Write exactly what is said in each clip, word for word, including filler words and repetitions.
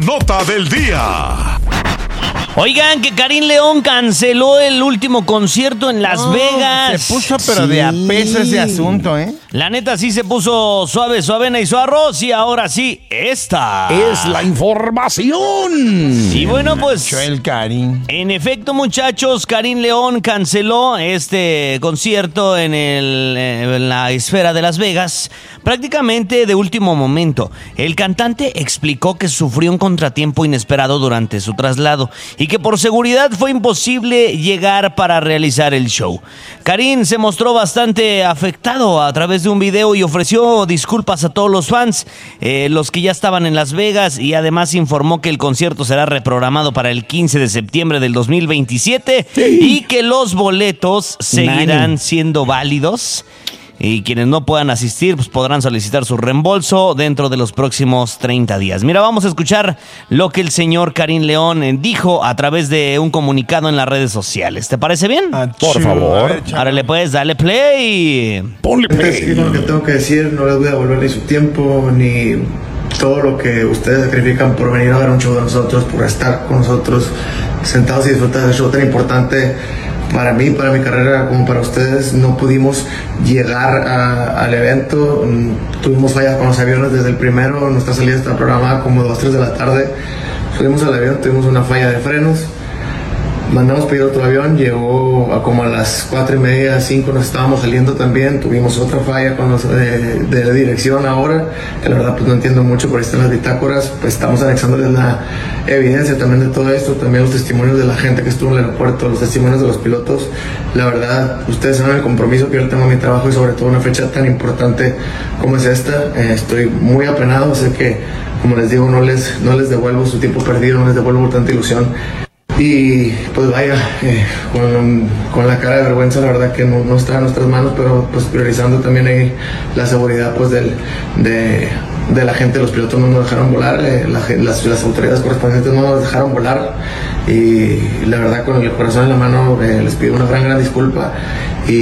Nota del día. Oigan, que Karim León canceló el último concierto en Las no, Vegas. Se puso pero sí. de a peso ese asunto, ¿eh? La neta sí se puso suave, suavena y su arroz. Y ahora sí, esta es la información. Y bueno, pues el Karim. En efecto, muchachos, Karim León canceló este concierto en, el, en la esfera de Las Vegas prácticamente de último momento. El cantante explicó que sufrió un contratiempo inesperado durante su traslado y que por seguridad fue imposible llegar para realizar el show. Karim se mostró bastante afectado a través de un video y ofreció disculpas a todos los fans, eh, los que ya estaban en Las Vegas, y además informó que el concierto será reprogramado para el quince de septiembre del dos mil veintisiete sí. y que los boletos seguirán siendo válidos. Y quienes no puedan asistir pues podrán solicitar su reembolso dentro de los próximos treinta días. Mira, vamos a escuchar lo que el señor Karim León dijo a través de un comunicado en las redes sociales. ¿Te parece bien? Ah, Por favor. Árale pues, dale play. Ponle play. Es lo que tengo que decir, no les voy a devolver ni su tiempo, ni todo lo que ustedes sacrifican por venir a ver un show de nosotros, por estar con nosotros sentados y disfrutar de ese show tan importante. Para mí, para mi carrera, como para ustedes, no pudimos llegar a, al evento. Tuvimos fallas con los aviones desde el primero. Nuestra salida está programada como dos, tres de la tarde. Subimos al avión, tuvimos una falla de frenos. Mandamos pedir otro avión, llegó a como a las cuatro y media, cinco, nos estábamos saliendo también. Tuvimos otra falla con los de, de la dirección ahora, que la verdad pues no entiendo mucho, por ahí están las bitácoras. Pues estamos anexándoles la evidencia también de todo esto, también los testimonios de la gente que estuvo en el aeropuerto, los testimonios de los pilotos. La verdad, ustedes saben el compromiso que yo tengo en mi trabajo y sobre todo una fecha tan importante como es esta. Eh, estoy muy apenado, sé que, como les digo, no les, no les devuelvo su tiempo perdido, no les devuelvo tanta ilusión. Y pues vaya, eh, con, con la cara de vergüenza, la verdad que no, no está en nuestras manos, pero pues priorizando también ahí la seguridad pues del, de, de la gente. Los pilotos no nos dejaron volar, eh, la, las, las autoridades correspondientes no nos dejaron volar, y la verdad con el corazón en la mano eh, les pido una gran gran disculpa y,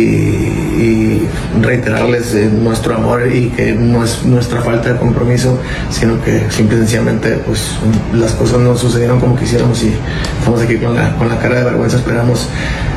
y reiterarles eh, nuestro amor, y que no es nuestra falta de compromiso, sino que simple y sencillamente pues las cosas no sucedieron como quisiéramos, y estamos aquí con la, con la cara de vergüenza. Esperamos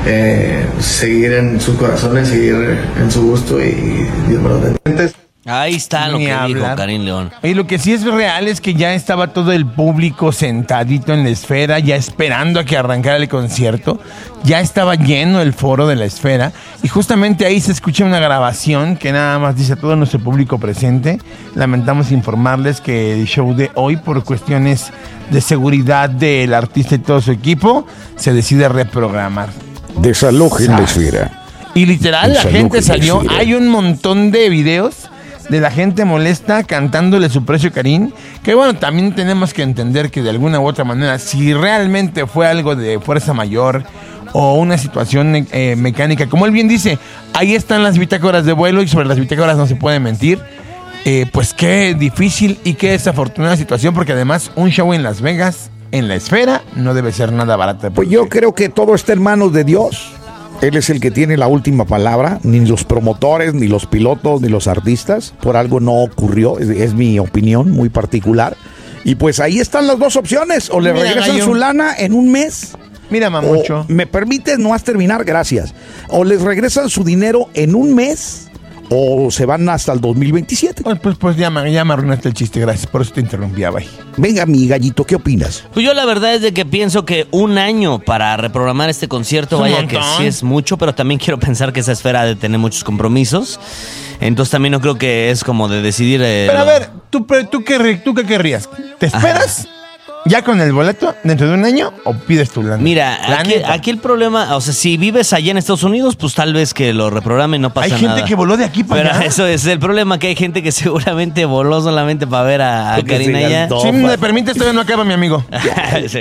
eh, seguir en sus corazones, seguir en su gusto, y Dios me lo bendiga. Ahí está lo Ni que hablar. dijo Karim León. Y lo que sí es real es que ya estaba todo el público sentadito en la esfera, ya esperando a que arrancara el concierto. Ya estaba lleno el foro de la esfera, y justamente ahí se escucha una grabación que nada más dice a todo nuestro público presente: lamentamos informarles que el show de hoy, por cuestiones de seguridad del artista y todo su equipo, se decide reprogramar. Desalojen la esfera. Y literal, Desalojen la gente la salió. esfera. Hay un montón de videos de la gente molesta cantándole su precio a Karim, que bueno, también tenemos que entender que de alguna u otra manera, si realmente fue algo de fuerza mayor o una situación eh, mecánica, como él bien dice, ahí están las bitácoras de vuelo y sobre las bitácoras no se puede mentir. Eh, pues qué difícil y qué desafortunada situación, porque además un show en Las Vegas, en la esfera, no debe ser nada barato. Pues yo creo que todo está en manos de Dios. Él es el que tiene la última palabra, ni los promotores, ni los pilotos, ni los artistas. Por algo no ocurrió, es, es mi opinión muy particular. Y pues ahí están las dos opciones: o le Mira, regresan gallo. su lana en un mes. Mira, mamucho. O, ¿me permites no has terminar? Gracias. O les regresan su dinero en un mes, o se van hasta el dos mil veintisiete. Pues, pues, pues ya, me, ya me arruinaste el chiste, gracias, por eso te interrumpía, bye. Venga, mi gallito, ¿qué opinas? Pues yo la verdad es de que pienso que un año para reprogramar este concierto, Es un vaya que montón. sí es mucho, pero también quiero pensar que esa esfera ha de tener muchos compromisos. Entonces también no creo que es como de decidir... Eh, Pero a lo- ver, ¿tú, pero tú, qué, ¿tú qué querrías? ¿Te esperas ya con el boleto dentro de un año o pides tu lana? Mira, La aquí, neta. aquí el problema, o sea, si vives allá en Estados Unidos, pues tal vez que lo reprogramen, no pasa Hay nada. gente que voló de aquí para Pero allá. eso es el problema, que hay gente que seguramente voló solamente para ver a, a Porque Karina se allá. gastó. Si me permites, todavía no acaba, mi amigo. Sí.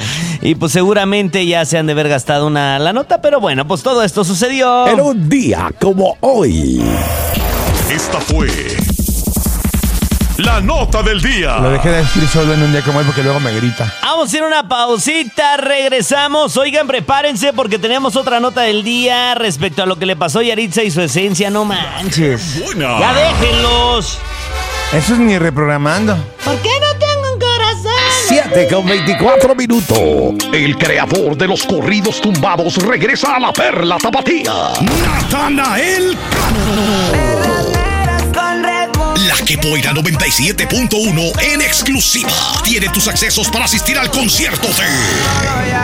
Y pues seguramente ya se han de haber gastado una la nota, pero bueno, pues todo esto sucedió. En un día como hoy. Esta fue la nota del día. Lo dejé de decir solo en un día como hoy porque luego me grita. Vamos a hacer una pausita, regresamos. Oigan, prepárense porque tenemos otra nota del día respecto a lo que le pasó a Yaritza y su esencia. No manches. Buena. Ya déjenlos. Eso es ni reprogramando. ¿Por qué no tengo un corazón? Si siete con veinticuatro minutos. El creador de los corridos tumbados regresa a la Perla Tapatía. Natanael Cano. La Que Poira noventa y siete punto uno en exclusiva tiene tus accesos para asistir al concierto de